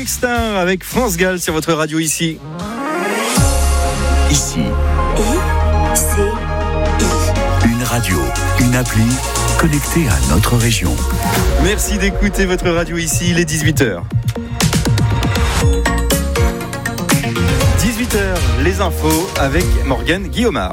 Star avec France Gall sur votre radio ici. Ici. Une radio, une appli connectée à notre région. Merci d'écouter votre radio ici, il est 18h. 18h, les infos avec Morgane Guillaumard.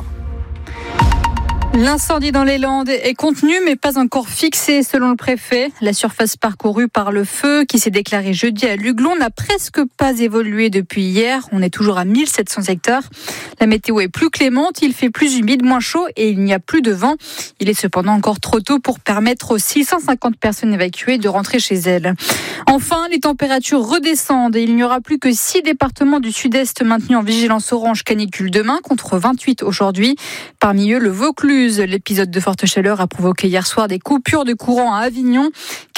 L'incendie dans les Landes est contenu mais pas encore fixé selon le préfet. La surface parcourue par le feu qui s'est déclaré jeudi à Luglon n'a presque pas évolué depuis hier. On est toujours à 1700 hectares. La météo est plus clémente, il fait plus humide, moins chaud et il n'y a plus de vent. Il est cependant encore trop tôt pour permettre aux 650 personnes évacuées de rentrer chez elles. Enfin, les températures redescendent et il n'y aura plus que 6 départements du sud-est maintenus en vigilance orange canicule demain contre 28 aujourd'hui. Parmi eux, le Vaucluse. L'épisode de forte chaleur a provoqué hier soir des coupures de courant à Avignon.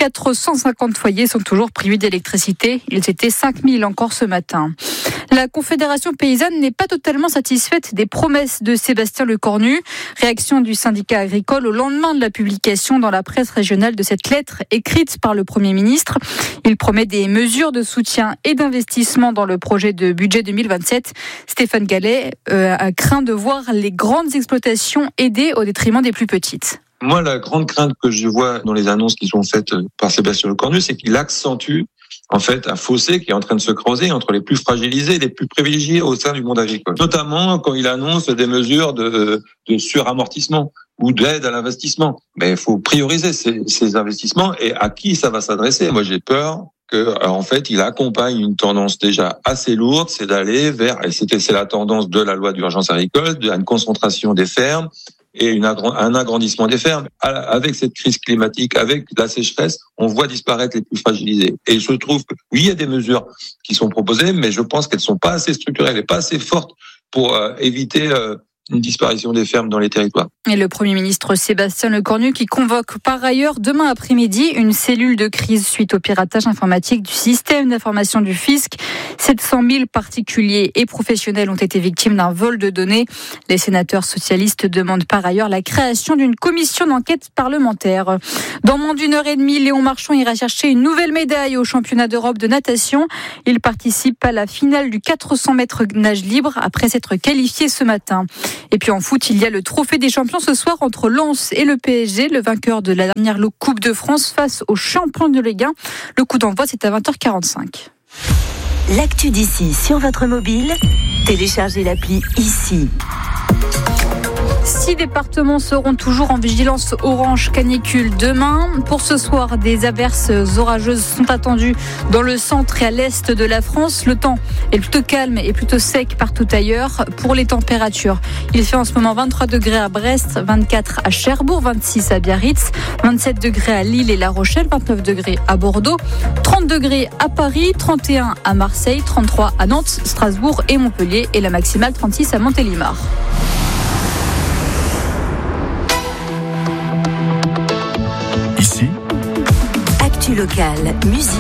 450 foyers sont toujours privés d'électricité. Ils étaient 5000 encore ce matin. La Confédération paysanne n'est pas totalement satisfaite des promesses de Sébastien Lecornu. Réaction du syndicat agricole au lendemain de la publication dans la presse régionale de cette lettre écrite par le Premier ministre. Il promet des mesures de soutien et d'investissement dans le projet de budget 2027. Stéphane Gallet a craint de voir les grandes exploitations aider au détriment des plus petites. Moi, la grande crainte que je vois dans les annonces qui sont faites par Sébastien Lecornu, c'est qu'il accentue en fait un fossé qui est en train de se creuser entre les plus fragilisés et les plus privilégiés au sein du monde agricole. Notamment quand il annonce des mesures de suramortissement ou d'aide à l'investissement. Mais il faut prioriser ces investissements et à qui ça va s'adresser. Moi, j'ai peur que, en fait, il accompagne une tendance déjà assez lourde, c'est d'aller vers, et c'est la tendance de la loi d'urgence agricole, de une concentration des fermes et un agrandissement des fermes. Avec cette crise climatique, avec la sécheresse, on voit disparaître les plus fragilisés. Et je trouve que, oui, il y a des mesures qui sont proposées, mais je pense qu'elles sont pas assez structurelles et pas assez fortes pour éviter une disparition des fermes dans les territoires. Et le Premier ministre Sébastien Lecornu qui convoque par ailleurs demain après-midi une cellule de crise suite au piratage informatique du système d'information du fisc. 700 000 particuliers et professionnels ont été victimes d'un vol de données. Les sénateurs socialistes demandent par ailleurs la création d'une commission d'enquête parlementaire. Dans moins d'une heure et demie, Léon Marchand ira chercher une nouvelle médaille au championnat d'Europe de natation. Il participe à la finale du 400 mètres nage libre après s'être qualifié ce matin. Et puis en foot, il y a le trophée des champions ce soir entre Lens et le PSG, le vainqueur de la dernière Coupe de France face aux champions de Ligue 1. Le coup d'envoi, c'est à 20h45. L'actu d'ici sur votre mobile, téléchargez l'appli ici. 6 départements seront toujours en vigilance orange canicule demain. Pour ce soir, des averses orageuses sont attendues dans le centre et à l'est de la France. Le temps est plutôt calme et plutôt sec partout ailleurs. Pour les températures, il fait en ce moment 23 degrés à Brest, 24 à Cherbourg, 26 à Biarritz, 27 degrés à Lille et La Rochelle, 29 degrés à Bordeaux, 30 degrés à Paris, 31 à Marseille, 33 à Nantes, Strasbourg et Montpellier et la maximale 36 à Montélimar. Ici, Actu locale, musique.